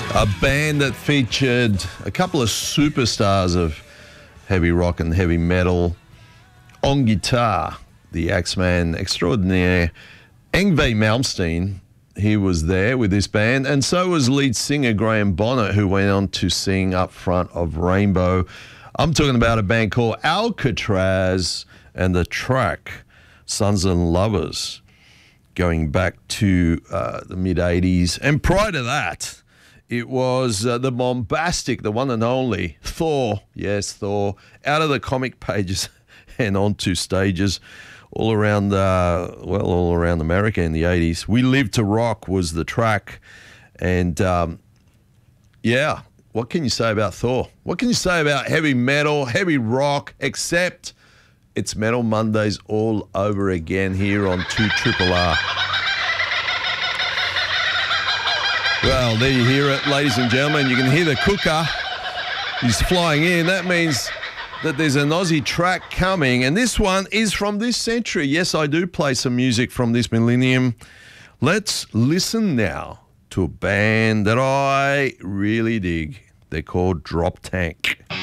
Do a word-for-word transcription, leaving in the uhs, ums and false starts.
A band that featured a couple of superstars of heavy rock and heavy metal. On guitar, the Axeman extraordinaire Yngwie Malmsteen. He was there with this band, and so was lead singer Graham Bonnet, who went on to sing up front of Rainbow. I'm talking about a band called Alcatraz and the track Sons and Lovers, going back to uh, the mid eighties. And prior to that, it was uh, the bombastic, the one and only Thor. Yes, Thor, out of the comic pages and onto stages all around, uh, well, all around America in the eighties. We Live to Rock was the track. And, um, yeah, what can you say about Thor? What can you say about heavy metal, heavy rock, except it's Metal Mondays all over again here on two R R R. Well, there you hear it, ladies and gentlemen. You can hear the cooker. He's flying in. That means that there's an Aussie track coming, and this one is from this century. Yes, I do play some music from this millennium. Let's listen now to a band that I really dig. They're called Drop Tank.